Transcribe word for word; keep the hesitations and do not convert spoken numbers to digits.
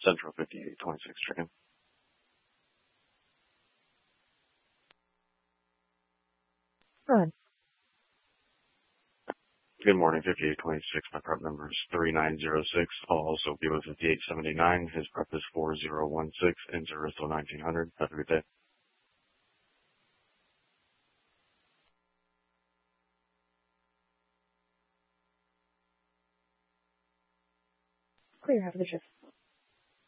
Central fifty-eight twenty-six train. Run. Good morning, fifty-eight twenty-six. My prep number is three nine zero six. I'll also be with fifty-eight seventy-nine. His prep is four zero one six. In service till nineteen hundred. Have a good day. Clear half of the shift.